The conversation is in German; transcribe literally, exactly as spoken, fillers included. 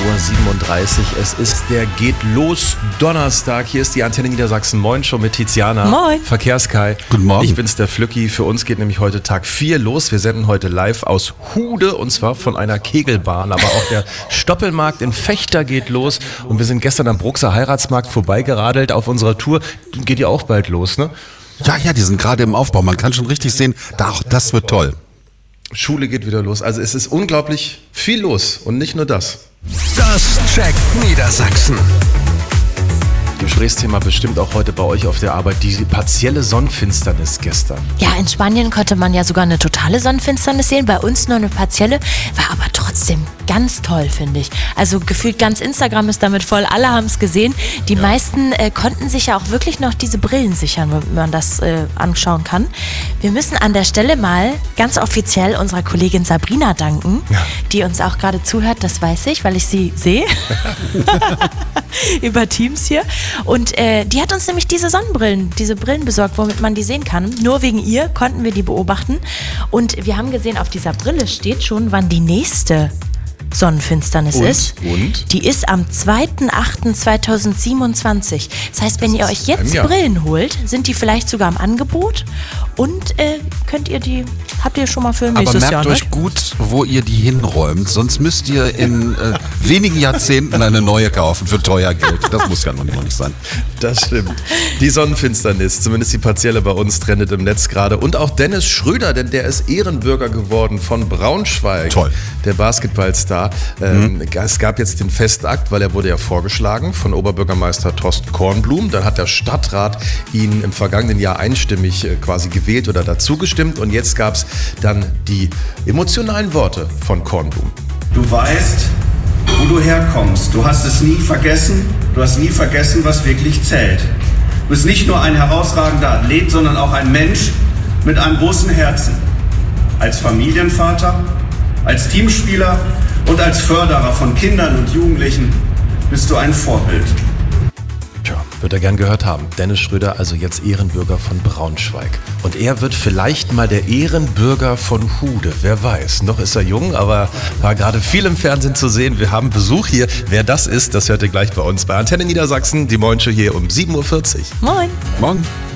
Uhr siebenunddreißig. Es ist der Geht los Donnerstag. Hier ist die Antenne Niedersachsen. Moin schon mit Tiziana. Moin. Verkehrskai. Guten Morgen. Ich bin's, der Flücki. Für uns geht nämlich heute Tag vier los. Wir senden heute live aus Hude und zwar von einer Kegelbahn. Aber auch der Stoppelmarkt in Vechta geht los. Und wir sind gestern am Bruxer Heiratsmarkt vorbeigeradelt auf unserer Tour. Geht ja auch bald los, ne? Ja, ja, die sind gerade im Aufbau. Man kann schon richtig sehen, da, das wird toll. Schule geht wieder los. Also es ist unglaublich viel los und nicht nur das. Das checkt Niedersachsen. Gesprächsthema bestimmt auch heute bei euch auf der Arbeit, die partielle Sonnenfinsternis gestern. Ja, in Spanien konnte man ja sogar eine totale Sonnenfinsternis sehen, bei uns nur eine partielle, war aber trotzdem ganz toll, finde ich. Also gefühlt ganz Instagram ist damit voll, alle haben es gesehen. Die ja. meisten äh, konnten sich ja auch wirklich noch diese Brillen sichern, wenn man das äh, anschauen kann. Wir müssen an der Stelle mal ganz offiziell unserer Kollegin Sabrina danken, ja. die uns auch gerade zuhört, das weiß ich, weil ich sie sehe. Über Teams hier. Und äh, die hat uns nämlich diese Sonnenbrillen, diese Brillen besorgt, womit man die sehen kann. Nur wegen ihr konnten wir die beobachten. Und wir haben gesehen, auf dieser Brille steht schon, wann die nächste Sonnenfinsternis und, ist. Und? Die ist am zweiter achter zweitausendsiebenundzwanzig. Das heißt, wenn ihr euch jetzt Brillen holt, sind die vielleicht sogar im Angebot und äh, könnt ihr die, habt ihr schon mal für nächstes Jahr. Aber merkt euch gut, wo ihr die hinräumt, sonst müsst ihr in äh, wenigen Jahrzehnten eine neue kaufen für teuer Geld. Das muss ja noch nicht sein. Das stimmt. Die Sonnenfinsternis, zumindest die partielle bei uns, trendet im Netz gerade. Und auch Dennis Schröder, denn der ist Ehrenbürger geworden von Braunschweig. Toll. Der Basketballstar. Ähm, mhm. Es gab jetzt den Festakt, weil er wurde ja vorgeschlagen von Oberbürgermeister Thorsten Kornblum. Dann hat der Stadtrat ihn im vergangenen Jahr einstimmig äh, quasi gewählt oder dazu gestimmt. Und jetzt gab es dann die emotionalen Worte von Kornblum. Du weißt, wo du herkommst. Du hast es nie vergessen. Du hast nie vergessen, was wirklich zählt. Du bist nicht nur ein herausragender Athlet, sondern auch ein Mensch mit einem großen Herzen. Als Familienvater, als Teamspieler und als Förderer von Kindern und Jugendlichen bist du ein Vorbild. Tja, wird er gern gehört haben. Dennis Schröder, also jetzt Ehrenbürger von Braunschweig. Und er wird vielleicht mal der Ehrenbürger von Hude. Wer weiß. Noch ist er jung, aber war gerade viel im Fernsehen zu sehen. Wir haben Besuch hier. Wer das ist, das hört ihr gleich bei uns bei Antenne Niedersachsen. Die Moin Show hier um sieben Uhr vierzig. Moin. Morgen.